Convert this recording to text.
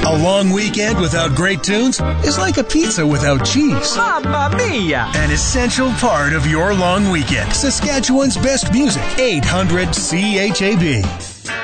A long weekend without great tunes is like a pizza without cheese. Mamma mia! An essential part of your long weekend. Saskatchewan's best music. 800 CHAB.